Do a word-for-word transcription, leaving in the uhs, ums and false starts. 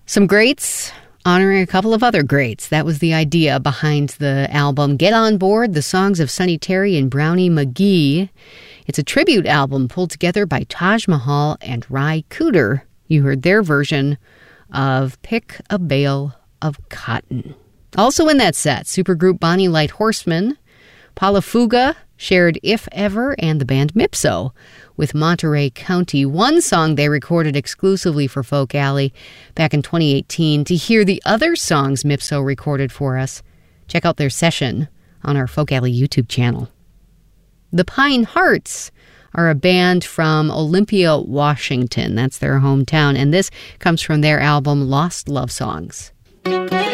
Some greats honoring a couple of other greats. That was the idea behind the album Get On Board, the songs of Sonny Terry and Brownie McGhee. It's a tribute album pulled together by Taj Mahal and Ry Cooder. You heard their version of Pick a Bale of Cotton. Also in that set, supergroup Bonnie Light Horseman, Paula Fuga shared If Ever, and the band Mipso with Monterey County, one song they recorded exclusively for Folk Alley back in twenty eighteen. To hear the other songs Mipso recorded for us, check out their session on our Folk Alley YouTube channel. The Pine Hearts are a band from Olympia, Washington. That's their hometown, and this comes from their album Lost Love Songs.